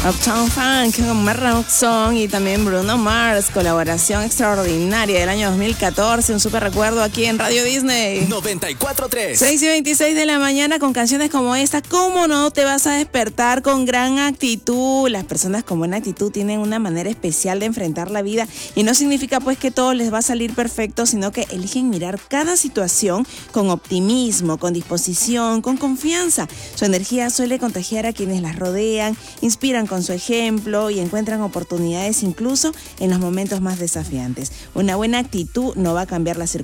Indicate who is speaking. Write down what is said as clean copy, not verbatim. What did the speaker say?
Speaker 1: Uptown Funk con Mark Song y también Bruno Mars, colaboración extraordinaria del año 2014, un súper recuerdo aquí en Radio Disney.
Speaker 2: 94.3.
Speaker 1: 6:26 de la mañana con canciones como esta. ¿Cómo no te vas a despertar con gran actitud? Las personas con buena actitud tienen una manera especial de enfrentar la vida y no significa pues que todo les va a salir perfecto, sino que eligen mirar cada situación con optimismo, con disposición, con confianza. Su energía suele contagiar a quienes las rodean, inspiran con su ejemplo y encuentran oportunidades incluso en los momentos más desafiantes. Una buena actitud no va a cambiar las circunstancias